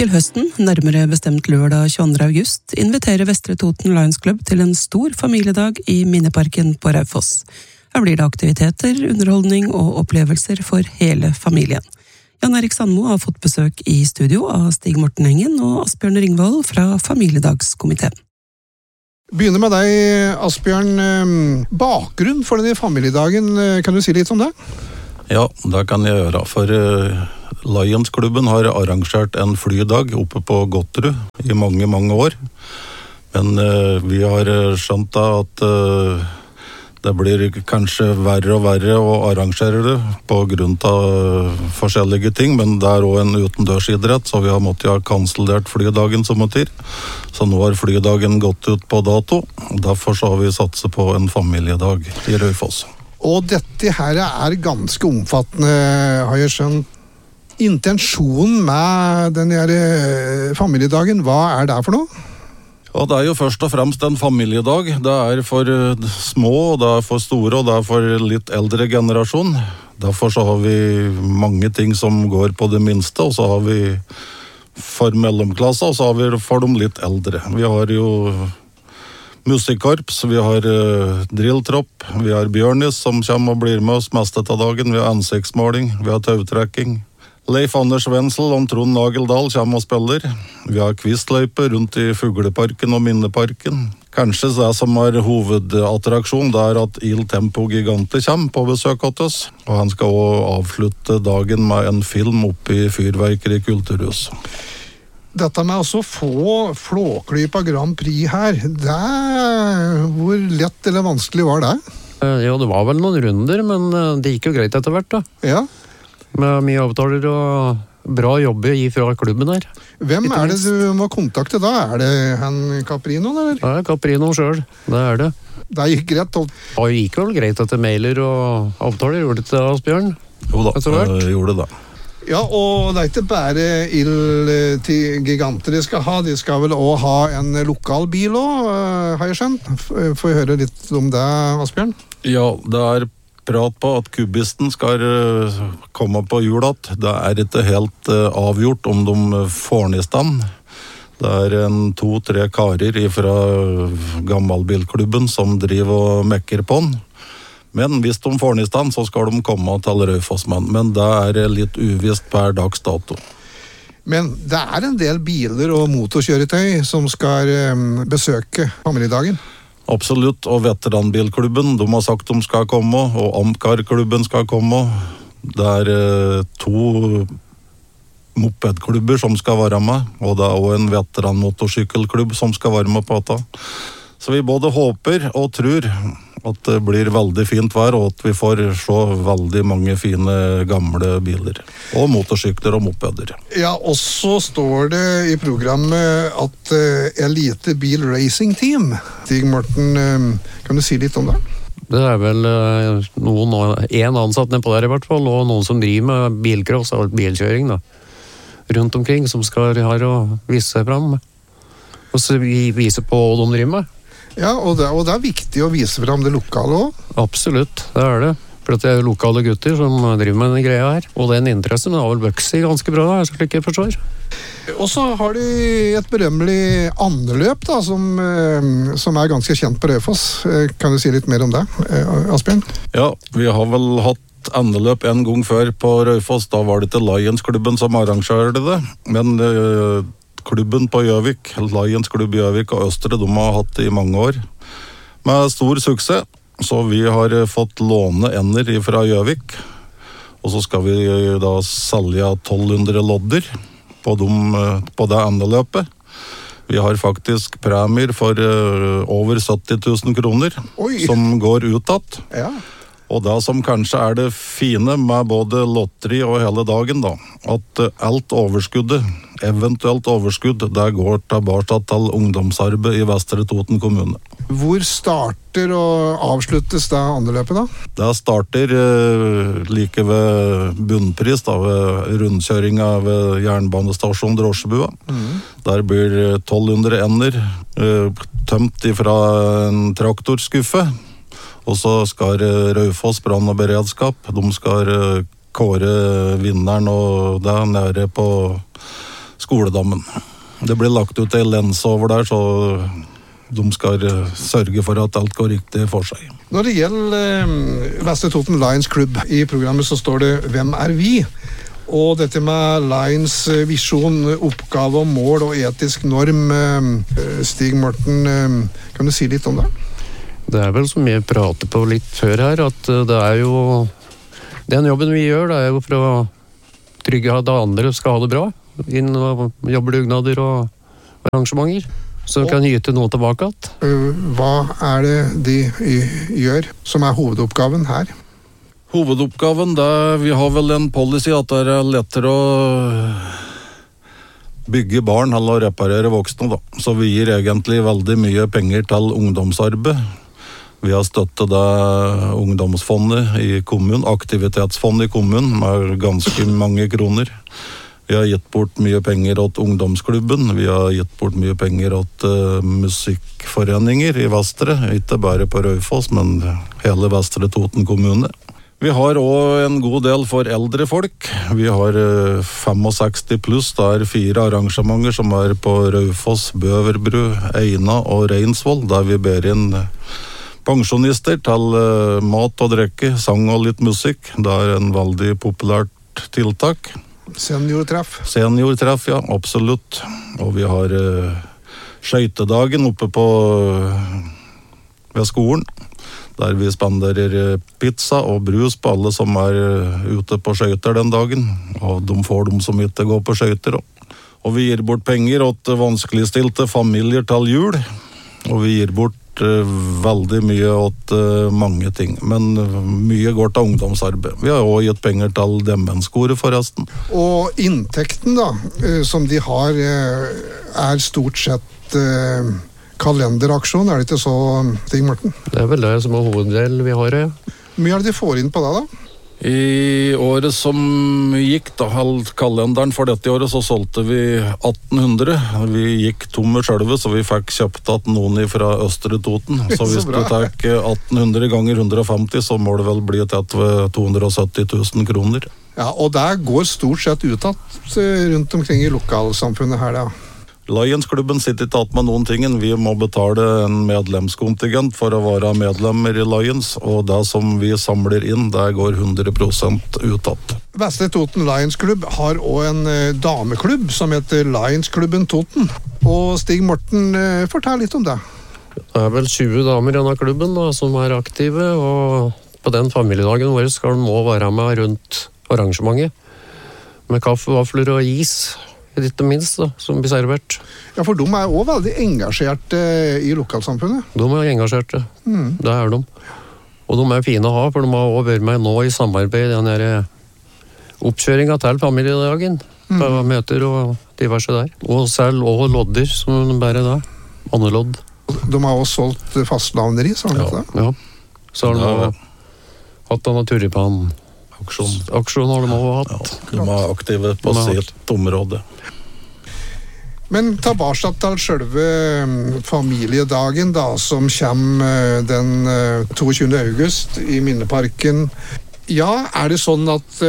Til høsten, nærmere bestemt lørdag 22. august, inviterer Vestre Toten Lions Club til en stor familiedag i Minneparken på Raufoss. Her blir det aktiviteter, underholdning og opplevelser for hele familien. Jan Erik Sandmo har fått besøk i studio av Stig Morten Engen og Asbjørn Ringvold fra Familiedagskomiteen. Begynner med deg, Asbjørn. Bakgrunn for denne familiedagen, kan du si litt om det? Ja, det kan jeg gjøre. For Lions-klubben har arrangert en flydag oppe på Gotterud i mange, mange år. Men vi har skjønt at det blir kanskje verre og verre å arrangere det på grunn av forskjellige ting, men det er også en utendørsidrett, så vi har måttet ha kanselert flydagen som en tid. Så nå har flydagen gått ut på dato, derfor så har vi satset på en familiedag i Raufoss. Og dette her er ganske omfattende, har jeg skjønt. Intensjonen med denne familiedagen, hva er det for noe? Ja, det er jo først og fremst en familiedag. Det er for små, og det er for store, og det er for litt eldre generasjon. Derfor så har vi mange ting som går på det minste, og så har vi for mellomklasse, og så har vi for de litt eldre. Vi har jo musikkorps, vi har drilltropp, vi har Bjørnis som kommer og blir med oss meste av dagen, vi har ansiktsmåling, vi har tautrekking. Leif Anders Wenzel og Trond Nageldal kommer og spiller. Vi har kvistløype rundt i Fugleparken og Minneparken. Kanskje det som er hovedattraksjon, det er at Il Tempo Gigante kommer på besøk hos oss. Og han skal også avslutte dagen med en film oppe i Fyrverkeri Kulturhus. Dette med å få Flåklypa Grand Prix her, hvor lett eller vanskelig var det? Ja, det var vel noen runder, men det gikk jo greit etter hvert da. Ja. Med mye avtaler og bra jobbe fra klubben her. Hvem er det du må kontakte da? Er det han Caprino, eller? Ja, Caprino selv, det er det. Det gikk greit? Det gikk vel greit etter mailer og avtaler, gjorde det til Asbjørn? Jo da, det gjorde det. Ja, og det er ikke bare til giganter de skal ha, de skal vel også ha en lokal bil også, har jeg skjønt. Får jeg høre litt om det, Asbjørn? Ja, det er prat på at kubisten skal komme på julat. Det er ikke helt avgjort om de får den i stand. Det er 2-3 karer fra gammelbilklubben som driver og mekker på den. Men hvis de får den i stand, så skal de komme til Raufossmann. Men det er litt uvisst per dags dato. Men det er en del biler og motorkjøretøy som skal besøke familiedagen. Absolutt, og veteranbilklubben, de har sagt de skal komme, og Amcar-klubben skal komme. Det er 2 mopedklubber som skal være med, og det er også en veteranmotorsykkelklubb som skal være med på dette. Så vi både håper og tror at det blir veldig fint vær, og at vi får se veldig mange fine gamle biler. Og motorsykler og mopeder. Ja, og så står det i programmet at Elite Bil Racing Team. Stig Morten, kan du si litt om det? Det er vel en ansatt nede på der i hvert fall, og noen som driver med bilcross og bilkjøring da. Rundt omkring, som skal her og vise seg frem. Og så vise på hva de driver med. Ja, og det er viktig å vise frem det lokale også. Absolutt, det er det. For det er lokale gutter som driver med denne greia her. Og den interessen har vel vokst ganske bra, slik jeg forstår. Og så har de et berømmelig andeløp da, som er ganske kjent på Raufoss. Kan du si litt mer om det, Asbjørn? Ja, vi har vel hatt andeløp en gang før på Raufoss. Da var det til Lions-klubben som arrangerte det. Men klubben på Gjøvik, Lions klubb Gjøvik og Østre, de har hatt det i mange år. Med stor suksess. Så vi har fått låne ender fra Gjøvik. Og så skal vi da selge 1200 lodder på det endeløpet. Vi har faktisk premier for over 70 000 kroner. Oi. Som går utad. Ja. Og det som kanskje er det fine med både lotteri og hele dagen da, at alt overskuddet, eventuelt overskudd, det går tilbake til ungdomsarbeid i Vestre Toten kommune. Hvor starter og avsluttes det andeløpet da? Det starter like ved bunnpris, da, ved rundkjøringa ved jernbanestasjon Drosjebua. Der blir 1200 ender tømt fra en traktorskuffe. Og så skal Raufoss brann og beredskap, de skal kåre vinneren og det nede på skoledammen. Det blir lagt ut en lens over der, så de skal sørge for at alt går riktig for seg. Når det gjelder Vestre Toten Lions Klubb, i programmet så står det «Hvem er vi?», og dette med Lions visjon, oppgave og mål og etisk norm. Stig Morten, kan du si litt om det? Det vel som jeg prater på litt før her, at det jo den jobben vi gjør, det jo for å trygge at andre skal ha det bra innen jobbdugnader og arrangementer, så kan yte noe tilbake. Hva det de gjør som hovedoppgaven her? Hovedoppgaven, vi har vel en policy at det lettere å bygge barn eller å reparere voksne, da. Så vi gir egentlig veldig mye penger til ungdomsarbeid. Vi har støttet ungdomsfondet i kommunen, aktivitetsfondet i kommunen, med ganske mange kroner. Vi har gitt bort mye penger til ungdomsklubben, vi har gitt bort mye penger til musikkforeninger i Vestre, ikke bare på Raufoss, men hele Vestre Toten kommune. Vi har også en god del for eldre folk. Vi har 65 pluss, det 4 arrangementer som på Raufoss, Bøverbru, Eina og Reinsvoll, der vi ber inn pensjonister til mat og drikke, sang og litt musikk. Det en veldig populært tiltak. Seniortreff. Seniortreff, ja, absolutt. Og vi har skøytedagen oppe ved skolen, der vi spenderer pizza og brus på alle som ute på skøyter den dagen, og de får dem som ikke går på skøyter. Og vi gir bort penger til vanskeligstilte familier til jul, og vi gir bort veldig mye til mange ting, men mye går til ungdomsarbeid. Vi har også gitt penger til demenskoret forresten. Og inntekten da, som de har, stort sett kalenderaksjon, det ikke så, Stig Morten? Det vel det som hoveddel vi har, ja. Hvor mye de får inn på det da? I året som gikk, kalenderen for dette året, så solgte vi 1800. Vi gikk tomme selve, så vi fikk kjøpt at noen fra Østre Toten. Så hvis du tar 1800 ganger 150, så må det vel bli til 270 000 kroner. Ja, og det går stort sett utad rundt omkring i lokalsamfunnet her da. Lions-klubben sitter ikke alt med noen ting. Vi må betale en medlemskontingent for å være medlemmer i Lions, og det som vi samler inn, det går 100% utad. Vestre Toten Lions Klubb har også en dameklubb som heter Lionsklubben Toten. Og Stig Morten, fortell litt om det. Det vel 20 damer i denne klubben da, som aktive, og på den familiedagen vår skal de nå være med rundt arrangementet, med kaffe, vafler og is. Ikke minst da, som blir servert. Ja, for de også veldig engasjerte i lokalsamfunnet. De engasjerte, det de. Og de fine å ha, for de har også vært med nå i samarbeid i denne oppkjøringen til familiedagen. På møter og diverse der. Og selv også lodder, som de bærer da. Annelodd. De har også solgt fastlavneri, sa han det? Ja. Så har de hatt denne turipan. Aksjon har de også hatt. Ja, de aktive på sitt område. Men tilbake til selve familiedagen da, som kommer den 22. august i Minneparken. Ja, det sånn at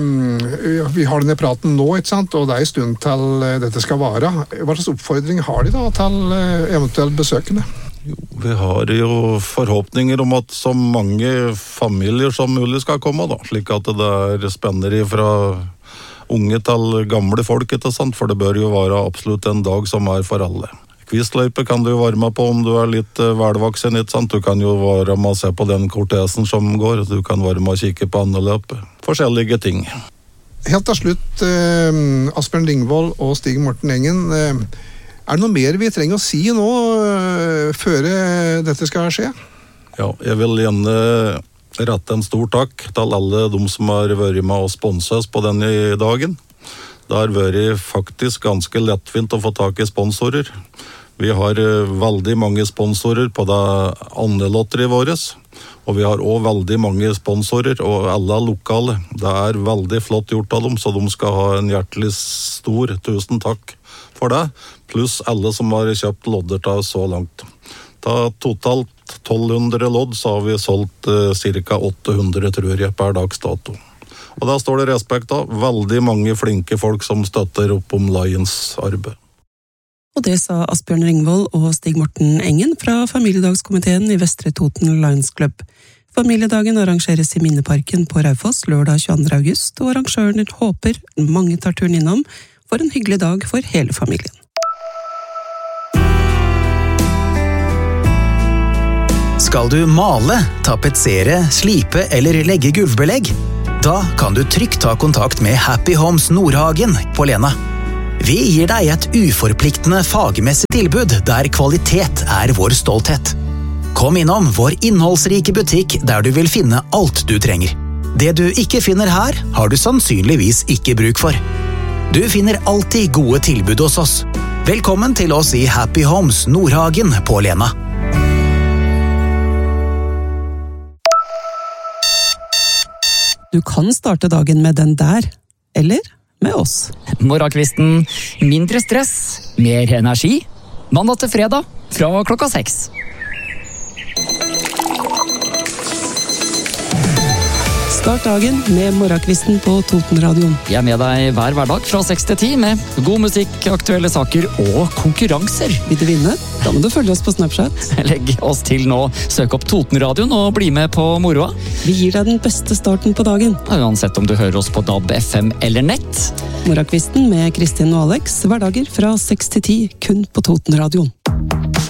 vi har denne praten nå, ikke sant? Og det en stund til dette skal vare. Hva slags oppfordring har de da til eventuelt besøkende? Jo, vi har jo forhåpninger om at så mange familier som mulig skal komme, da, slik at det spenner fra unge til gamle folk, ikke sant? For det bør jo være absolutt en dag som for alle. Kvistløype kan du jo være med på om du litt velvoksen, ikke sant? Du kan jo være med å se på den kortesen som går, du kan være med å kikke på andeløpet. Forskjellige ting. Helt til slutt, Asbjørn Lingvold og Stig Morten Engen, det noe mer vi trenger å si nå før dette skal skje? Ja, jeg vil gjerne rette en stor takk til alle de som har vært med og sponset oss på denne dagen. Det har vært faktisk ganske lettfint å få tak i sponsorer. Vi har veldig mange sponsorer på det andelotteriet vårt, og vi har også veldig mange sponsorer, og alle lokale. Det veldig flott gjort av dem, så de skal ha en hjertelig stor tusen takk for det, pluss alle som har kjøpt lodder til så langt. Ta totalt 1200 lodd, så har vi solgt ca. 800, tror jeg, per dags dato. Og da står det respekt av veldig mange flinke folk som støtter opp om Lions arbeid. Og det sa Asbjørn Ringvold og Stig Morten Engen fra familiedagskomiteen i Vestre Toten Lions Club. Familiedagen arrangeres i Minneparken på Raufoss lørdag 22. august, og arrangøren håper mange tar turen innom for en hyggelig dag for hele familien. Skal du male, tapetsere, slipe eller legge gulvbelegg? Da kan du trygt ta kontakt med Happy Homes Nordhagen på Lena. Vi gir deg et uforpliktende fagmessig tilbud der kvalitet er vår stolthet. Kom innom vår innholdsrike butikk der du vil finne alt du trenger. Det du ikke finner her, har du sannsynligvis ikke bruk for. Du finner alltid gode tilbud hos oss. Velkommen til oss i Happy Homes Nordhagen på Lena. Du kan starte dagen med den der, eller med oss. Morgenkvisten, mindre stress, mer energi. Mandag til fredag, fra klokka 6. Start dagen med Morgenkvisten på Totenradioen. Jeg er med deg hver hverdag fra 6 til 10 med god musikk, aktuelle saker og konkurranser. Vil du vinne? Da må du følge oss på Snapchat. Legg oss til nå, søk opp Totenradioen og bli med på moroa. Vi gir deg den beste starten på dagen. Uansett om du hører oss på DAB, FM eller nett. Morgenkvisten med Kristin og Alex, hverdager fra 6 til 10, kun på Totenradioen.